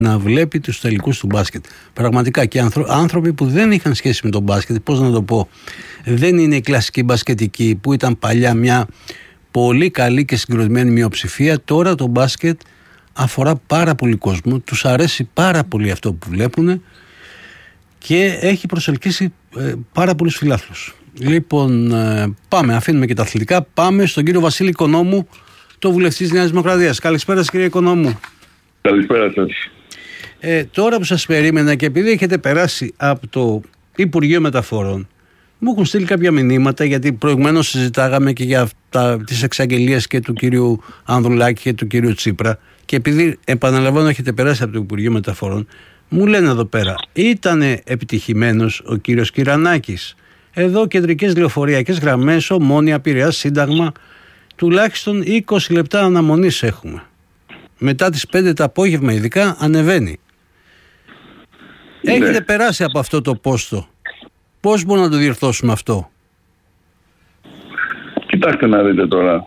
να βλέπει τους τελικούς του μπάσκετ. Πραγματικά και άνθρωποι που δεν είχαν σχέση με τον μπάσκετ, πώς να το πω, δεν είναι η κλασική μπασκετική που ήταν παλιά μια πολύ καλή και συγκροτημένη μειοψηφία. Τώρα το μπάσκετ αφορά πάρα πολύ κόσμο, τους αρέσει πάρα πολύ αυτό που βλέπουν και έχει προσελκύσει πάρα πολλούς φιλάθλους. Λοιπόν, πάμε, αφήνουμε και τα αθλητικά, πάμε στον κύριο Βασίλη Οικονόμου, το βουλευτή της Νέας Δημοκρατίας. Καλησπέρα σας, κύριε Οικονόμου. Καλησπέρα σας. Τώρα που σας περίμενα και επειδή έχετε περάσει από το Υπουργείο Μεταφορών, μου έχουν στείλει κάποια μηνύματα, γιατί προηγουμένως συζητάγαμε και για τις εξαγγελίες και του κύριου Ανδρουλάκη και του κύριου Τσίπρα, και επειδή επαναλαμβάνω έχετε περάσει από το Υπουργείο Μεταφορών, μου λένε εδώ πέρα, ήτανε επιτυχημένος ο κύριος Κυρανάκης. Εδώ κεντρικές λεωφορειακές γραμμές, Ομόνια, Πειραιάς, Σύνταγμα, τουλάχιστον 20 λεπτά αναμονής έχουμε. Μετά τις 5 το απόγευμα ειδικά ανεβαίνει. Έχετε περάσει από αυτό το πόστο. Πώς μπορούμε να το διορθώσουμε αυτό? Κοιτάξτε να δείτε τώρα.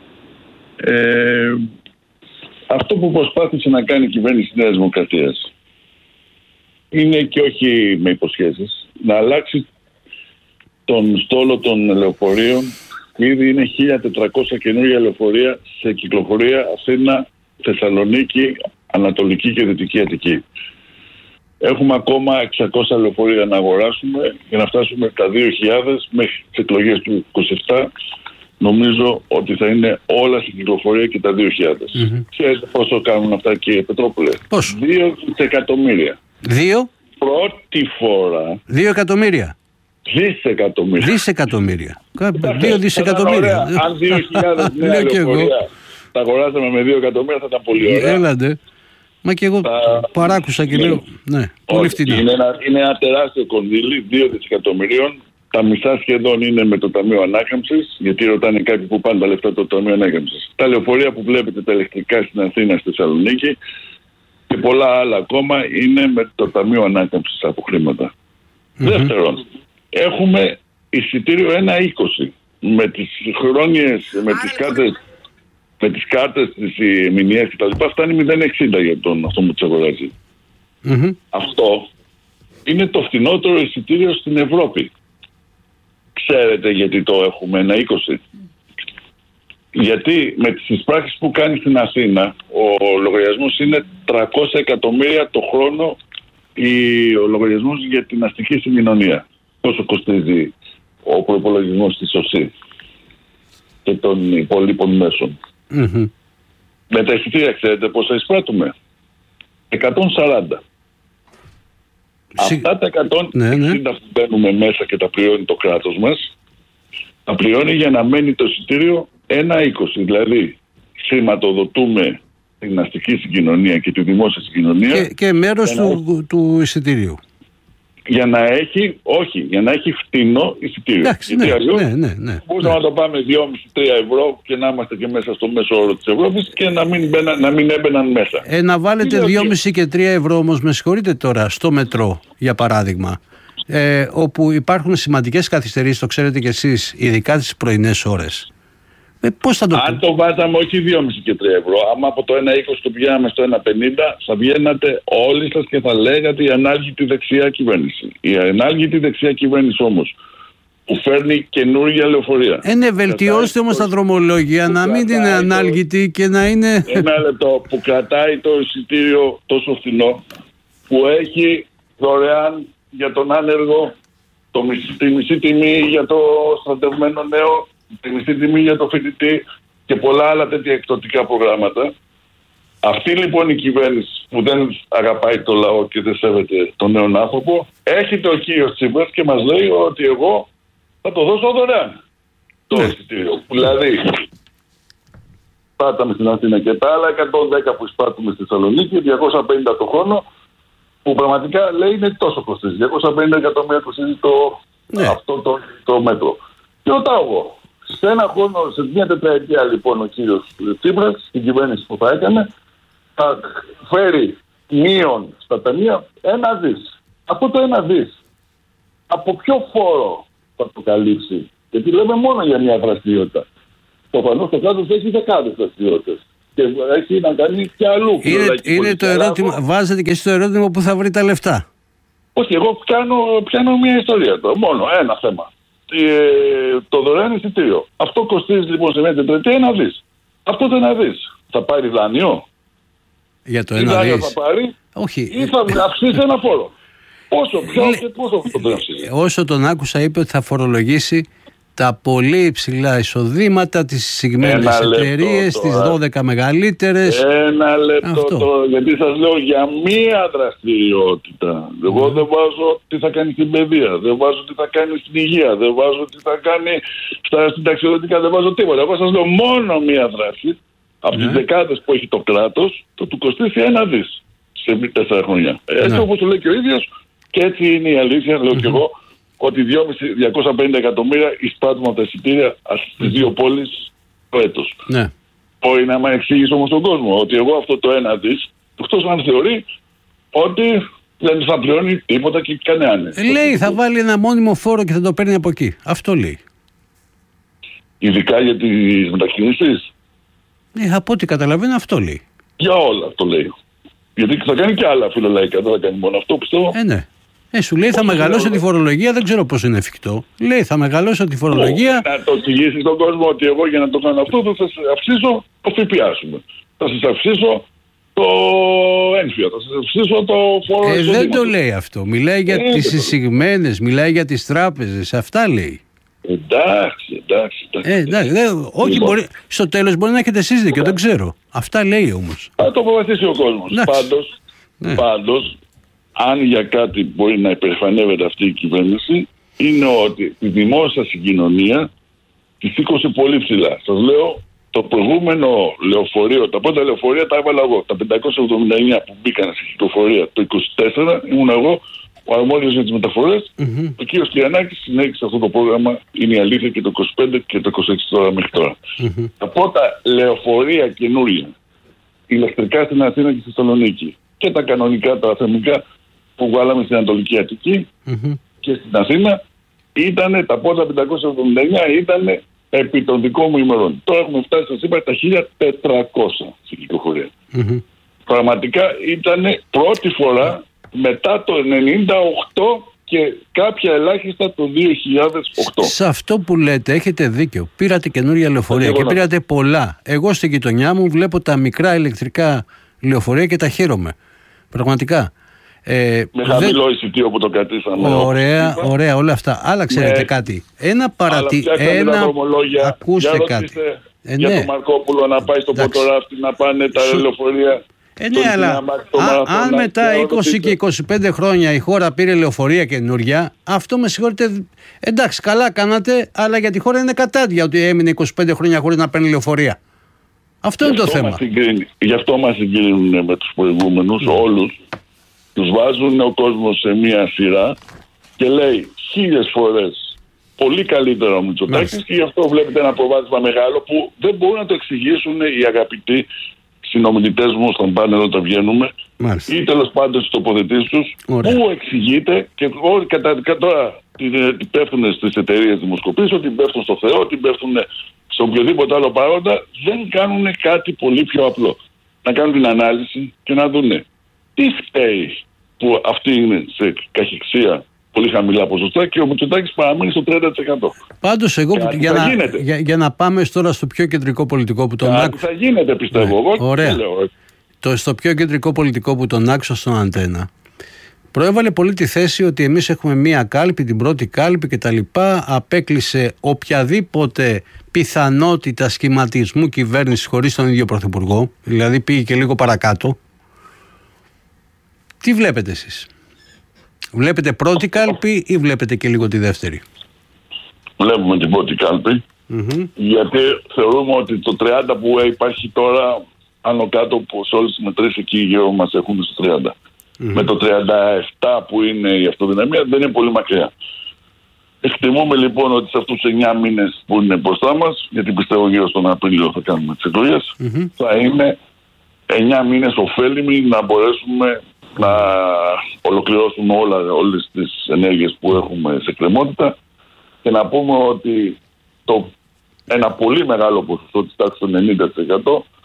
Αυτό που προσπάθησε να κάνει η κυβέρνηση της Νέας Δημοκρατίας είναι, και όχι με υποσχέσεις, να αλλάξει τον στόλο των λεωφορείων. Ήδη είναι 1.400 καινούργια λεωφορεία σε κυκλοφορία Αθήνα, Θεσσαλονίκη, Ανατολική και Δυτική Αττική. Έχουμε ακόμα 600 λεωφορεία να αγοράσουμε για να φτάσουμε στα 2.000 μέχρι τις εκλογές του 27. Νομίζω ότι θα είναι όλα στην κυκλοφορία και τα 2.000. Ξέρετε πόσο κάνουν αυτά, κύριε Πετρόπουλε? Πόσο? 2 δισεκατομμύρια. 2? Πρώτη φορά. 2 εκατομμύρια. Δισεκατομμύρια. 2 δισεκατομμύρια. Αν 2.000 νέα λεωφορεία τα αγοράσαμε με 2 εκατομμύρια θα ήταν πολύ ωραία. Έλαντε. Μα και εγώ παράκουσα και λέω, ναι, πολύ φτηνά. Είναι ένα τεράστιο κονδύλι, 2 δισεκατομμυρίων. Τα μισά σχεδόν είναι με το Ταμείο Ανάκαμψης, γιατί ρωτάνε κάποιοι που πάνε τα λεφτά το Ταμείο Ανάκαμψης. Τα λεωφορεία που βλέπετε τα ηλεκτρικά στην Αθήνα, στη Θεσσαλονίκη και πολλά άλλα ακόμα είναι με το Ταμείο Ανάκαμψης από χρήματα. Δεύτερον, έχουμε εισιτήριο 1,20 με τις χρόνιες, με τις κάρτες της μηνιαίας και τα λοιπά, φτάνει 0,60 για τον αυτό που τις αγοράζει. Αυτό είναι το φθηνότερο εισιτήριο στην Ευρώπη. Ξέρετε γιατί το έχουμε 1,20? Γιατί με τις εισπράξεις που κάνει στην Αθήνα ο λογαριασμός είναι 300 εκατομμύρια το χρόνο, ο λογαριασμός για την αστική συγκοινωνία. Πόσο κοστίζει ο προϋπολογισμός της ΟΣΥ και των υπολείπων μέσων. Με τα εισιτήρια ξέρετε πόσα εισπράττουμε? 140. Αυτά τα 160 που μπαίνουμε μέσα και τα πληρώνει το κράτος μας, τα πληρώνει για να μένει το εισιτήριο 1,20. Δηλαδή χρηματοδοτούμε την αστική συγκοινωνία και τη δημόσια συγκοινωνία και μέρος του εισιτηρίου. Για να έχει φτηνό εισιτήριο. Γιατί αλλιώς μπορούσαμε να το πάμε 2,5-3 ευρώ και να είμαστε και μέσα στο μέσο όρο της Ευρώπης και να μην έμπαιναν μέσα. Να βάλετε 2,5 και 3 ευρώ όμως, με συγχωρείτε τώρα, στο μετρό για παράδειγμα, όπου υπάρχουν σημαντικές καθυστερήσεις, το ξέρετε κι εσείς, ειδικά τις πρωινές ώρες. Πώς θα το Αν το βάζαμε όχι 2,5 και 3 ευρώ, άμα από το 1,20 το πηγαίναμε στο 1,50, θα βγαίνατε όλοι σας και θα λέγατε η ανάλγητη δεξιά κυβέρνηση. Η ανάλγητη δεξιά κυβέρνηση όμως που φέρνει καινούργια λεωφορεία. Βελτιώστε όμως τα δρομολόγια, να μην είναι ανάλγητη και να είναι... Ένα λεπτό, που κρατάει το εισιτήριο τόσο φθηνό, που έχει δωρεάν για τον άνεργο τη μισή τιμή για το στρατευμένο νέο, τη μισή τιμή για το φοιτητή και πολλά άλλα τέτοια εκπτωτικά προγράμματα. Αυτή λοιπόν η κυβέρνηση που δεν αγαπάει το λαό και δεν σέβεται τον νέον άνθρωπο, έρχεται ο κύριος Τσίπρας και μας λέει ότι εγώ θα το δώσω δωρεάν το εισιτήριο. Δηλαδή, σπάταμε στην Αθήνα και τα άλλα 110 που σπάτουμε στη Θεσσαλονίκη, 250 το χρόνο, που πραγματικά λέει είναι τόσο κοστίζει. 250 εκατομμύρια κοστίζει αυτό το μέτρο. Και ρωτάω εγώ, σε ένα χρόνο, σε μια τετραετία λοιπόν ο κύριος Τσίπρας, στην κυβέρνηση που θα έκανε, θα φέρει μείον στα ταμεία 1 δις. Από το 1 δις, από ποιο φόρο θα το καλύψει? Γιατί λέμε μόνο για μια δραστηριότητα. Προφανώς το κράτος έχει δεκάδες δραστηριότητες. Και έχει να κάνει και αλλού. Είναι το ερώτημα, βάζετε και εσείς το ερώτημα που θα βρει τα λεφτά. Όχι, εγώ πιάνω μια ιστορία τώρα. Μόνο ένα θέμα. Το δωρεάν εισιτήριο. Αυτό κοστίζει λοιπόν σε μια τετραετία 1 δις. Αυτό το 1 δις θα πάρει δάνειο. Για το 1 δις. Θα πάρει. Όχι. Ή θα αυξήσει ένα φόρο. Πόσο αυτό θα αυξήσει. Όσο τον άκουσα είπε ότι θα φορολογήσει τα πολύ υψηλά εισοδήματα, τις εισηγμένες εταιρείες, τις 12 μεγαλύτερες. Ένα λεπτό τώρα, γιατί σας λέω για μία δραστηριότητα. Εγώ δεν βάζω τι θα κάνει στην παιδεία, δεν βάζω τι θα κάνει στην υγεία, δεν βάζω τι θα κάνει στην ταξιδιωτικά, δεν βάζω τίποτα. Εγώ σας λέω μόνο μία δράση από τις δεκάδες που έχει το κράτος, θα του κοστίσει 1 δις σε 4 χρόνια. Έτσι όπως το λέει και ο ίδιος, και έτσι είναι η αλήθεια, λέω και εγώ, ότι 250 εκατομμύρια εισπράττουμε από τα εισιτήρια στις δύο πόλεις το έτος. Ναι. Μπορεί να με εξήγησε όμως τον κόσμο ότι εγώ αυτό το 1 δις, εκτός αν θεωρεί ότι δεν θα πληρώνει τίποτα και κανέναν. Λέει θα βάλει ένα μόνιμο φόρο και θα το παίρνει από εκεί. Αυτό λέει. Ειδικά για τις μετακινήσεις. Από ό,τι καταλαβαίνω αυτό λέει. Για όλα αυτό λέει. Γιατί θα κάνει και άλλα φιλολαϊκά, δεν θα κάνει μόνο αυτό, πιστεύω. Ναι. Σου λέει θα μεγαλώσω τη φορολογία, δεν ξέρω πώς είναι εφικτό. Λέει θα μεγαλώσω τη φορολογία. Να το εξηγήσει στον κόσμο ότι εγώ για να το κάνω αυτό θα σας αυξήσω το ΦΠΑ. Θα σας αυξήσω το ένφια, θα σας αυξήσω το φόρο. Δεν το λέει αυτό. Μιλάει για τις εισηγμένες, μιλάει για τις τράπεζες. Αυτά λέει. Εντάξει. Όχι, στο τέλος μπορεί να έχετε εσείς δίκιο, δεν ξέρω. Αυτά λέει όμως. Θα το αποφασίσει ο κόσμος. Πάντως, αν για κάτι μπορεί να υπερηφανεύεται αυτή η κυβέρνηση, είναι ότι η δημόσια συγκοινωνία τη σήκωσε πολύ ψηλά. Σας λέω, το προηγούμενο λεωφορείο, τα πρώτα λεωφορεία τα έβαλα εγώ. Τα 579 που μπήκαν στην κυκλοφορία το 24, ήμουν εγώ ο αρμόδιος για τις μεταφορές. Ο κ. Κυριανάκης συνέχισε αυτό το πρόγραμμα, είναι η αλήθεια, και το 25 και το 26 τώρα μέχρι τώρα. Τα πρώτα λεωφορεία καινούρια, ηλεκτρικά στην Αθήνα και στη Θεσσαλονίκη, και τα κανονικά, τα θερμικά που βγάλαμε στην Ανατολική Αττική και στην Αθήνα, ήτανε τα πρώτα 579 ήταν επί των δικών μου ημερών. Τώρα έχουμε φτάσει, σας είπα, τα 1400 στην κυκλοφορία. Πραγματικά ήταν πρώτη φορά μετά το 98 και κάποια ελάχιστα το 2008. Σε αυτό που λέτε έχετε δίκιο. Πήρατε καινούρια λεωφορεία και πήρατε πολλά. Εγώ στην γειτονιά μου βλέπω τα μικρά ηλεκτρικά λεωφορεία και τα χαίρομαι. Πραγματικά. Με χαμηλό εισιτήριο που το κρατήσαμε. Ωραία όλα αυτά. Αλλά ξέρετε κάτι. Ακούστε κάτι. Για τον Μαρκόπουλο να πάει στο Ποτοράφτη, να πάνε τα λεωφορεία. Ναι, αλλά αν μετά 20 και 25 χρόνια η χώρα πήρε λεωφορεία καινούρια, αυτό με συγχωρείτε, εντάξει, καλά κάνατε, αλλά για τη χώρα είναι κατάδια ότι έμεινε 25 χρόνια χωρίς να παίρνει λεωφορεία. Αυτό είναι το θέμα. Γι' αυτό μας συγκρίνουν με τους προηγούμενους, όλους. Τους βάζουν ο κόσμος σε μία σειρά και λέει 1000 φορές πολύ καλύτερα ο Μητσοτάκης, και γι' αυτό βλέπετε ένα προβάδισμα μεγάλο που δεν μπορούν να το εξηγήσουν οι αγαπητοί συνομιλητές μου στον πάνελ όταν βγαίνουμε, ή τέλος πάντων στις τοποθετήσεις τους, που εξηγείται και τώρα την πέφτουν στις εταιρείες δημοσκοπήσεις, ότι πέφτουν στο Θεό, ότι πέφτουν σε οποιοδήποτε άλλο παρόντα. Δεν κάνουν κάτι πολύ πιο απλό. Να κάνουν την ανάλυση και να δούνε τι φταίει που αυτή είναι σε καχυξία πολύ χαμηλά ποσοστά και ο Μητσοτάκης παραμένει στο 30%. Πάντως εγώ για να πάμε τώρα στο πιο κεντρικό πολιτικό που τον άκουσα. Θα γίνεται, πιστεύω εγώ. Ωραία. Στο πιο κεντρικό πολιτικό που τον άκουσα στον Αντένα, προέβαλε πολύ τη θέση ότι εμείς έχουμε μία κάλπη, την πρώτη κάλπη και τα λοιπά. Απέκλεισε οποιαδήποτε πιθανότητα σχηματισμού κυβέρνησης χωρίς τον ίδιο πρωθυπουργό. Δηλαδή πήγε και λίγο παρακάτω. Τι βλέπετε εσείς? Βλέπετε πρώτη κάλπη ή βλέπετε και λίγο τη δεύτερη? Βλέπουμε την πρώτη κάλπη, γιατί θεωρούμε ότι το 30 που υπάρχει τώρα άνω κάτω που σε όλες τις μετρήσεις εκεί γύρω μας έχουν στο 30. Με το 37 που είναι η αυτοδυναμία δεν είναι πολύ μακριά. Εκτιμούμε λοιπόν ότι σε αυτούς τους 9 μήνες που είναι μπροστά μας, γιατί πιστεύω γύρω στον Απρίλιο θα κάνουμε τις εκλογές, θα είναι 9 μήνες ωφέλιμοι να μπορέσουμε να ολοκληρώσουμε όλες τις ενέργειες που έχουμε σε κρεμότητα και να πούμε ότι ένα πολύ μεγάλο ποσοστό της τάξης των 90%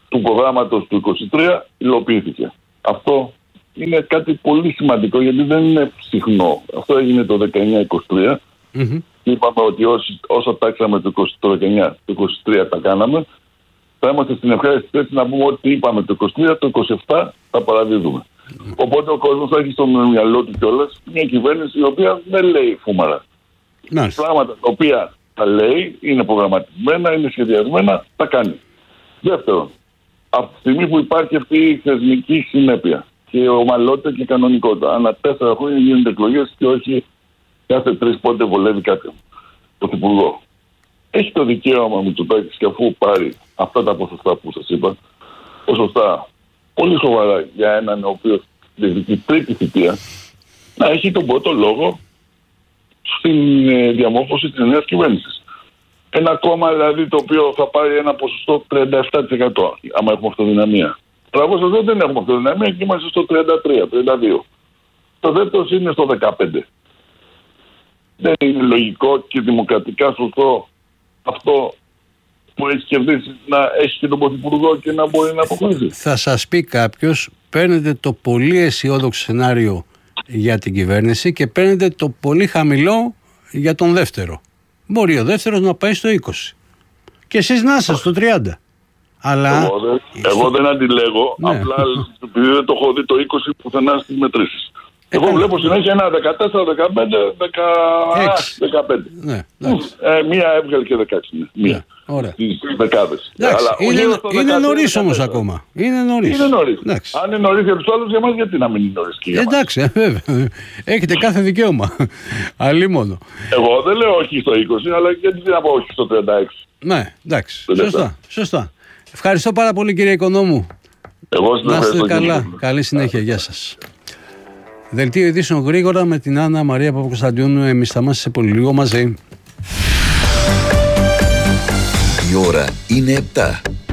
του προγράμματος του 23 υλοποιήθηκε. Αυτό είναι κάτι πολύ σημαντικό, γιατί δεν είναι συχνό. Αυτό έγινε το 19-23. Είπαμε ότι όσο τάξαμε το 19, το 23 τα κάναμε. Θα είμαστε στην ευχάριστη θέση να πούμε ότι είπαμε το 23, το 27 τα παραδίδουμε. Οπότε ο κόσμος θα έχει στο μυαλό του κιόλας μια κυβέρνηση η οποία δεν λέει φούμαρα. Πράγματα τα οποία τα λέει, είναι προγραμματισμένα, είναι σχεδιασμένα, τα κάνει. Δεύτερον, από τη στιγμή που υπάρχει αυτή η θεσμική συνέπεια και ομαλότητα και κανονικότητα, ανά 4 χρόνια γίνονται εκλογές και όχι κάθε 3 πότε βολεύει κάποιον πρωθυπουργό. Έχει το δικαίωμα Μητσοτάκης, και αφού πάρει αυτά τα ποσοστά που σας είπα, ποσοστά πολύ σοβαρά για έναν ο οποίος διεκδικεί τρίτη θητεία, να έχει τον πρώτο λόγο στην διαμόρφωση της νέας κυβέρνησης. Ένα κόμμα δηλαδή το οποίο θα πάρει ένα ποσοστό 37%, άμα έχουμε αυτοδυναμία. Πράγμα σας δεν έχουμε αυτοδυναμία και είμαστε στο 33-32. Το δεύτερο είναι στο 15%. Δεν είναι λογικό και δημοκρατικά σωστό αυτό που έχει κερδίσει να έχει και τον πρωθυπουργό και να μπορεί να αποχωρήσει. Θα σας πει κάποιος, παίρνετε το πολύ αισιόδοξο σενάριο για την κυβέρνηση και παίρνετε το πολύ χαμηλό για τον δεύτερο. Μπορεί ο δεύτερος να πάει στο 20 και εσείς να είστε στο 30. Αλλά εγώ δεν αντιλέγω, ναι. Απλά επειδή δεν το έχω δει το 20 πουθενά στις μετρήσεις. Εγώ βλέπω συνέχεια ένα 14, 15, 15. Ναι, μία έβγαλε και 16. Μία. Ωραία. Στις δεκάδες. Είναι νωρίς όμως ακόμα. Είναι νωρίς. Αν είναι νωρίς για τους άλλους, για μας γιατί να μην είναι νωρίς και για μας. Εντάξει, βέβαια. Έχετε κάθε δικαίωμα. Αλλήμονο. Εγώ δεν λέω όχι στο 20, αλλά γιατί να πω όχι στο 36. Ναι, εντάξει. Σωστά. Ευχαριστώ πάρα πολύ, κύριε Οικονόμου. Να είστε καλά. Καλή συνέχεια. Γεια σας. Δελτίο ειδήσεων γρήγορα με την Άννα Μαρία Παπακοσταντιώνου. Εμείς θα είμαστε σε πολύ λίγο μαζί. Η ώρα είναι 7.